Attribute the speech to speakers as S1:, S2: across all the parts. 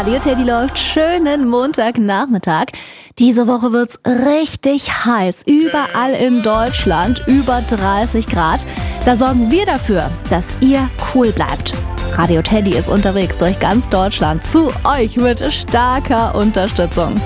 S1: Radio Teddy läuft. Schönen Montagnachmittag. Diese Woche wird's richtig heiß. Überall in Deutschland über 30 Grad. Da sorgen wir dafür, dass ihr cool bleibt. Radio Teddy ist unterwegs durch ganz Deutschland zu euch mit starker Unterstützung.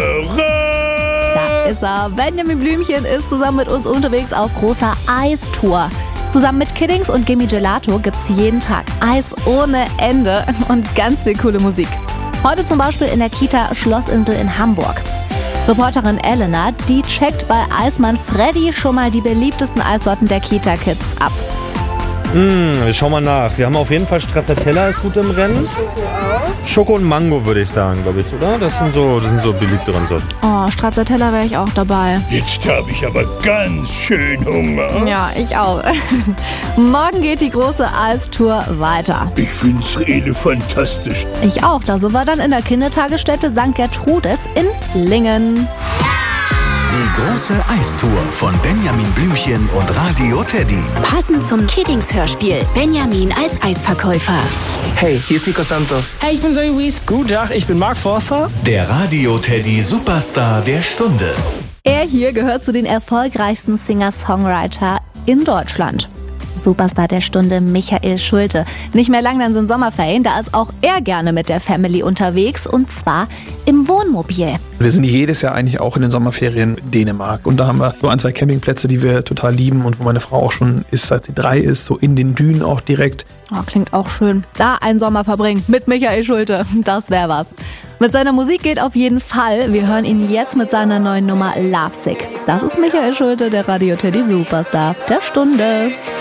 S1: Da ist er. Benjamin Blümchen ist zusammen mit uns unterwegs auf großer Eistour. Zusammen mit Kiddings und Gimme Gelato gibt's jeden Tag Eis ohne Ende und ganz viel coole Musik. Heute zum Beispiel in der Kita Schlossinsel in Hamburg. Reporterin Elena, die checkt bei Eismann Freddy schon mal die beliebtesten Eissorten der Kita-Kids ab.
S2: Wir schauen mal nach. Wir haben auf jeden Fall Stracciatella ist gut im Rennen. Schoko und Mango würde ich sagen, glaube ich, oder? Das sind so beliebteren Sorten.
S1: Oh, Stracciatella wäre ich auch dabei.
S3: Jetzt habe ich aber ganz schön Hunger.
S1: Ja, ich auch. Morgen geht die große Eistour weiter.
S3: Ich find's fantastisch.
S1: Ich auch. Da sind wir dann in der Kindertagesstätte St. Gertrudis in Lingen.
S4: Die große Eistour von Benjamin Blümchen und Radio Teddy.
S5: Passend zum Kiddings-Hörspiel. Benjamin als Eisverkäufer.
S6: Hey, hier ist Nico Santos.
S7: Hey, ich bin Zoe Wies. Guten Tag, ich bin Mark Forster.
S4: Der Radio Teddy Superstar der Stunde.
S1: Er hier gehört zu den erfolgreichsten Singer-Songwriter in Deutschland. Superstar der Stunde Michael Schulte. Nicht mehr lang, dann sind Sommerferien. Da ist auch er gerne mit der Family unterwegs und zwar im Wohnmobil.
S7: Wir sind jedes Jahr eigentlich auch in den Sommerferien in Dänemark. Und da haben wir so 1, 2 Campingplätze, die wir total lieben und wo meine Frau auch schon ist, seit sie 3 ist, so in den Dünen auch direkt.
S1: Oh, klingt auch schön. Da einen Sommer verbringen mit Michael Schulte. Das wäre was. Mit seiner Musik geht auf jeden Fall. Wir hören ihn jetzt mit seiner neuen Nummer Lovesick. Das ist Michael Schulte, der Radio Teddy Superstar der Stunde.